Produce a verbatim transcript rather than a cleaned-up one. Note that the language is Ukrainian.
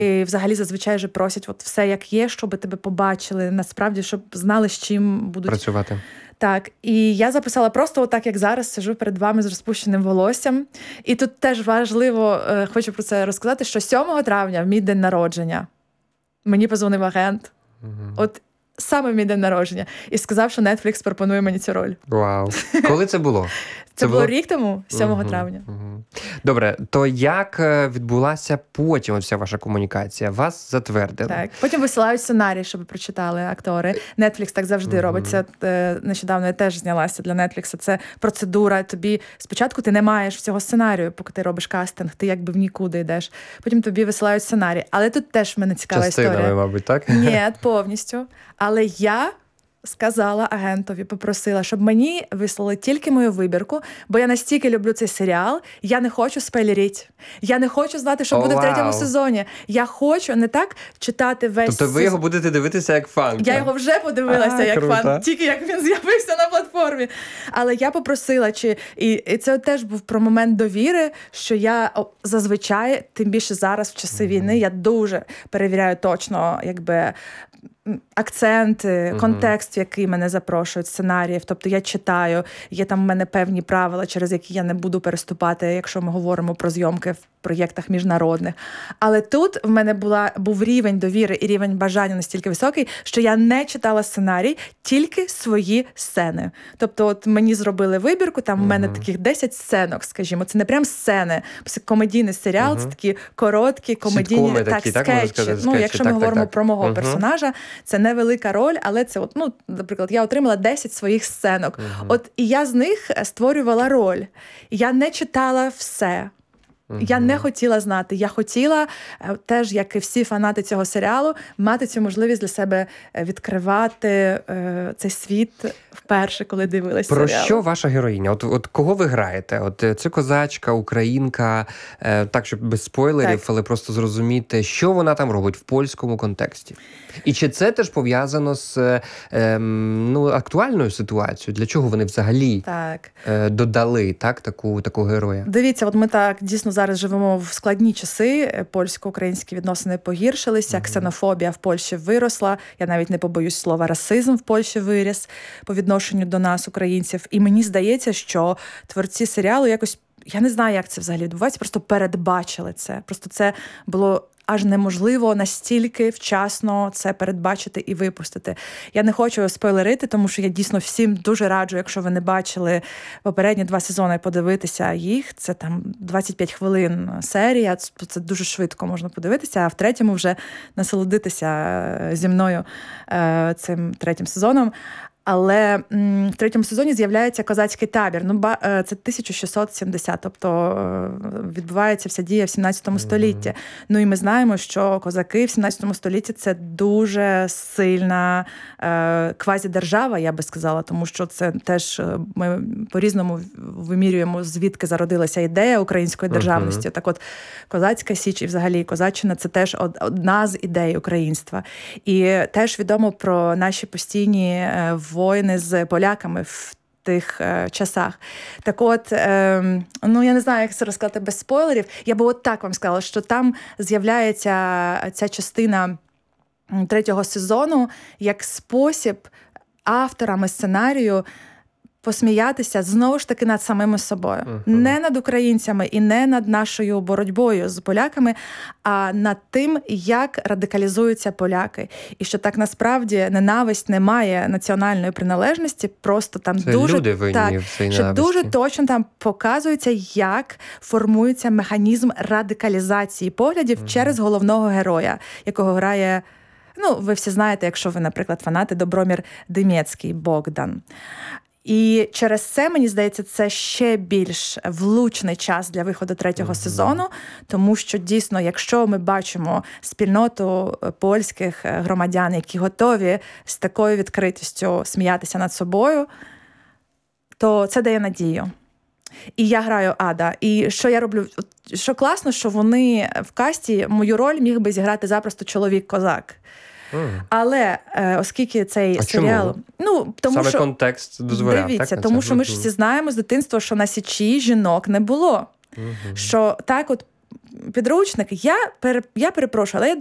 І взагалі зазвичай же просять от все як є, щоб тебе побачили, насправді, щоб знали, з чим будуть працювати. Так, і я записала просто отак, як зараз, сиджу перед вами з розпущеним волоссям. І тут теж важливо, е, хочу про це розказати, що сьомого травня, в мій день народження, мені позвонив агент. Угу. От саме в мій день народження. І сказав, що Netflix пропонує мені цю роль. Вау. Коли це було? Це, це було рік тому, сьомого травня. Угу. Добре, то як відбулася потім вся ваша комунікація? Вас затвердили? Так, потім висилають сценарій, щоб прочитали актори. Netflix так завжди угу. робить. Це нещодавно я теж знялася для Netflix. Це процедура. Тобі спочатку ти не маєш всього сценарію, поки ти робиш кастинг, ти якби в нікуди йдеш. Потім тобі висилають сценарій. Але тут теж в мене цікава Частинами, історія. мабуть, так? Ні, повністю. Але я сказала агентові, попросила, щоб мені вислали тільки мою вибірку, бо я настільки люблю цей серіал, я не хочу спойлерити. Я не хочу знати, що О, буде вау. в третьому сезоні. Я хочу не так читати весь сезон. Тобто ви його будете дивитися як фан? Я його вже подивилася а, як круто. фан, тільки як він з'явився на платформі. Але я попросила, чи і, і це теж був про момент довіри, що я о, зазвичай, тим більше зараз в часи mm-hmm. війни, я дуже перевіряю точно, якби, акценти, контекст, в який мене запрошують, сценаріїв. Тобто я читаю, є там в мене певні правила, через які я не буду переступати, якщо ми говоримо про зйомки в проєктах міжнародних. Але тут в мене була, був рівень довіри і рівень бажання настільки високий, що я не читала сценарій, тільки свої сцени. Тобто от мені зробили вибірку, там в uh-huh. мене таких десять сценок, скажімо. Це не прям сцени, це комедійний серіал, uh-huh. це такі короткі комедійні так, такі, так, скетчі. сказати, Ну, скетчі. якщо так, ми так, говоримо так. про мого uh-huh. персонажа, це невелика роль, але це, от, ну, наприклад, я отримала десять своїх сценок. Uh-huh. От, і я з них створювала роль. Я не читала все. Uh-huh. Я не хотіла знати. Я хотіла теж, як і всі фанати цього серіалу, мати цю можливість для себе відкривати е, цей світ вперше, коли дивилась Про серіал. Що ваша героїня? От, от кого ви граєте? От це козачка, українка, е, так, щоб без спойлерів, так. але просто зрозуміти, що вона там робить в польському контексті. І чи це теж пов'язано з е, ну, актуальною ситуацією? Для чого вони взагалі так. е, додали так, таку, таку героя? Дивіться, от ми так дійсно зараз живемо в складні часи, польсько-українські відносини погіршилися, mm-hmm. ксенофобія в Польщі виросла, я навіть не побоюсь слова, расизм в Польщі виріс по відношенню до нас, українців. І мені здається, що творці серіалу якось, я не знаю, як це взагалі відбувається, просто передбачили це. Просто це було аж неможливо настільки вчасно це передбачити і випустити. Я не хочу спойлерити, тому що я дійсно всім дуже раджу, якщо ви не бачили попередні два сезони, подивитися їх. Це там двадцять п'ять хвилин серія, це дуже швидко можна подивитися, а в третьому вже насолодитися зі мною цим третім сезоном. Але м, в третьому сезоні з'являється козацький табір. Ну, ба, це тисяча шістсот сімдесят, тобто відбувається вся дія в сімнадцятому mm-hmm. столітті. Ну і ми знаємо, що козаки в сімнадцятому столітті – це дуже сильна е, квазідержава, я би сказала, тому що це теж ми по-різному вимірюємо, звідки зародилася ідея української державності. Mm-hmm. Так от, козацька січ і взагалі козаччина – це теж одна з ідей українства. І теж відомо про наші постійні воїни з поляками в тих е, часах. Так от, е, ну я не знаю, як це розказати без спойлерів, я би от так вам сказала, що там з'являється ця частина третього сезону як спосіб авторами сценарію посміятися знову ж таки над самими собою. Uh-huh. Не над українцями і не над нашою боротьбою з поляками, а над тим, як радикалізуються поляки. І що так насправді ненависть не має національної приналежності, просто там це дуже, люди винні так, в цій що ненависті. Дуже точно там показується, як формується механізм радикалізації поглядів uh-huh. через головного героя, якого грає, ну, ви всі знаєте, якщо ви, наприклад, фанати, Добромір Демєцький, Богдан. І через це, мені здається, це ще більш влучний час для виходу третього mm-hmm. сезону, тому що дійсно, якщо ми бачимо спільноту польських громадян, які готові з такою відкритістю сміятися над собою, то це дає надію. І я граю Ада. І що я роблю? Що класно, що вони в касті, мою роль міг би зіграти запросто чоловік-козак. Mm. Але е, оскільки цей а серіал... Чому? Ну, тому Саме що, контекст дозволяв, дивіться, так? тому це? що ми ж всі знаємо з дитинства, що на Січі жінок не було. Mm-hmm. Що так от підручник. Я, пере, я перепрошую, але я